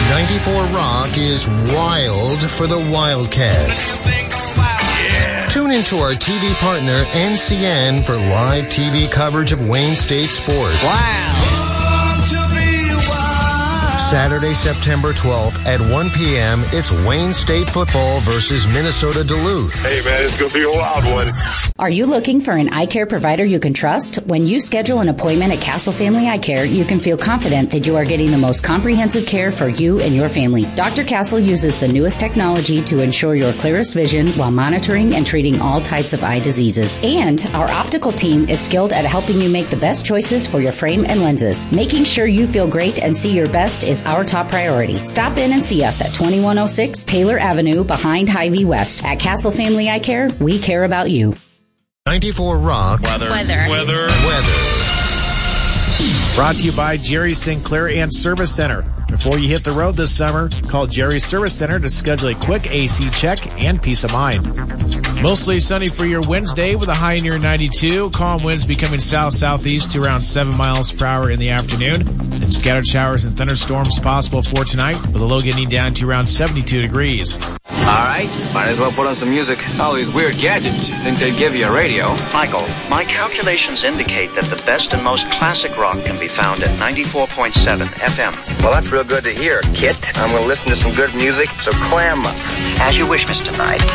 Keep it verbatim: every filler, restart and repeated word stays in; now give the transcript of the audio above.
ninety-four Rock is wild for the Wildcats. Yeah. Tune into our T V partner, N C N, for live T V coverage of Wayne State sports. Wow. Saturday, September twelfth at one p.m., it's Wayne State football versus Minnesota Duluth. Hey, man, it's going to be a wild one. Are you looking for an eye care provider you can trust? When you schedule an appointment at Castle Family Eye Care, you can feel confident that you are getting the most comprehensive care for you and your family. Doctor Castle uses the newest technology to ensure your clearest vision while monitoring and treating all types of eye diseases. And our optical team is skilled at helping you make the best choices for your frame and lenses. Making sure you feel great and see your best is our top priority. Stop in and see us at twenty-one oh six Taylor Avenue behind Hy-Vee West. At Castle Family Eye Care, we care about you. ninety-four Rock. Weather. Weather. Weather. Weather. Brought to you by Jerry Sinclair and Service Center. Before you hit the road this summer, call Jerry's Service Center to schedule a quick A C check and peace of mind. Mostly sunny for your Wednesday with a high near ninety-two. Calm winds becoming south-southeast to around seven miles per hour in the afternoon. And scattered showers and thunderstorms possible for tonight with a low getting down to around seventy-two degrees. All right, might as well put on some music. All these weird gadgets. Think they'd give you a radio? Michael, my calculations indicate that the best and most classic rock can be found at ninety-four point seven F M. Well, that's real good to hear, Kit. I'm going to listen to some good music, so clam up. As you wish, Mister Knight.